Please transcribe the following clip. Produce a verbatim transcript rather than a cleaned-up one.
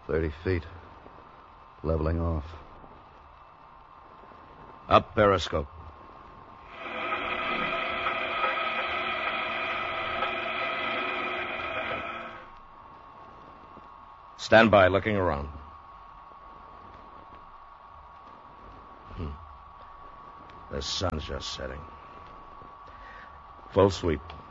Thirty feet. Leveling off. Up periscope. Stand by, looking around. Hmm. The sun's just setting. Full sweep.